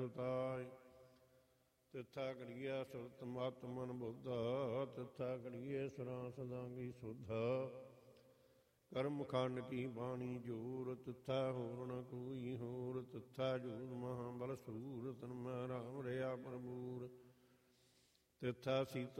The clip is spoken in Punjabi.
ਚਲਤਾਇ। ਤਿੱਥਾ ਘੜੀਐ ਸੁਰਤ ਮਤ ਮਨ ਬੁੱਧ, ਤਿੱਥਾ ਘੜੀਐ ਸੁਰਾਂ ਸਦਾਂਗੀ ਸੁਧ। ਕਰਮ ਖੰਡ ਕੀ ਬਾਣੀ ਜੋਰ, ਤਿੱਥਾ ਹੋਰ ਨ ਕੋਈ ਹੋਰ। ਤਿੱਥਾ ਜੋਰ ਮਹਾਬਲ ਸੂਰ, ਤਨ ਮੈਂ ਰਾਮ ਰਿਆ ਪ੍ਰਭੂਰ। ਤਿੱਥਾ ਸੀਤ